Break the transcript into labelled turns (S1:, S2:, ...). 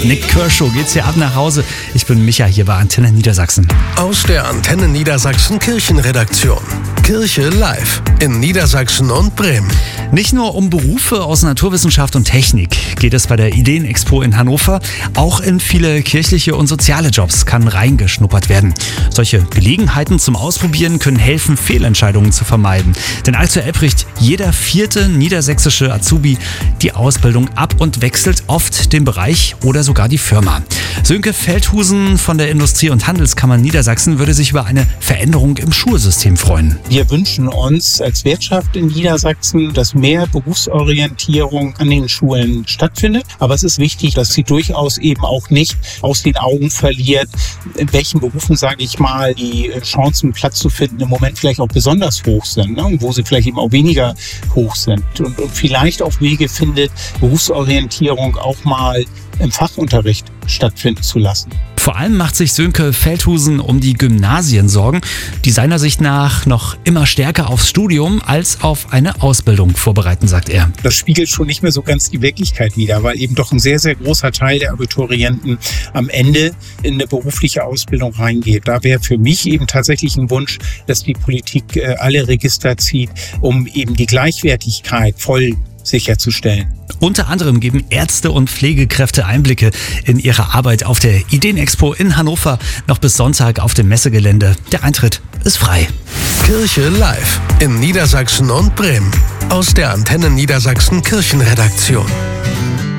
S1: Nick Kershaw geht's hier ab nach Hause. Ich bin Micha, hier bei Antenne Niedersachsen.
S2: Aus der Antenne Niedersachsen Kirchenredaktion. Kirche live in Niedersachsen und Bremen.
S1: Nicht nur um Berufe aus Naturwissenschaft und Technik geht es bei der Ideenexpo in Hannover. Auch in viele kirchliche und soziale Jobs kann reingeschnuppert werden. Solche Gelegenheiten zum Ausprobieren können helfen, Fehlentscheidungen zu vermeiden. Denn aktuell bricht jeder 4. niedersächsische Azubi die Ausbildung ab und wechselt oft den Bereich oder sogar die Firma. Sönke Feldhusen von der Industrie- und Handelskammer Niedersachsen würde sich über eine Veränderung im Schulsystem freuen.
S3: Wir wünschen uns als Wirtschaft in Niedersachsen, dass mehr Berufsorientierung an den Schulen stattfindet. Aber es ist wichtig, dass sie durchaus eben auch nicht aus den Augen verliert, in welchen Berufen, sage ich mal, die Chancen, Platz zu finden, im Moment vielleicht auch besonders hoch sind, ne? Und wo sie vielleicht eben auch weniger hoch sind. Und vielleicht auch Wege findet, Berufsorientierung auch mal im Fachunterricht stattfinden zu lassen.
S1: Vor allem macht sich Sönke Feldhusen um die Gymnasien Sorgen, die seiner Sicht nach noch immer stärker aufs Studium als auf eine Ausbildung vorbereiten, sagt er.
S3: Das spiegelt schon nicht mehr so ganz die Wirklichkeit wider, weil eben doch ein sehr, sehr großer Teil der Abiturienten am Ende in eine berufliche Ausbildung reingeht. Da wäre für mich eben tatsächlich ein Wunsch, dass die Politik alle Register zieht, um eben die Gleichwertigkeit voll sicherzustellen.
S1: Unter anderem geben Ärzte und Pflegekräfte Einblicke in ihre Arbeit auf der Ideenexpo in Hannover noch bis Sonntag auf dem Messegelände. Der Eintritt ist frei.
S2: Kirche live in Niedersachsen und Bremen. Aus der Antenne Niedersachsen Kirchenredaktion.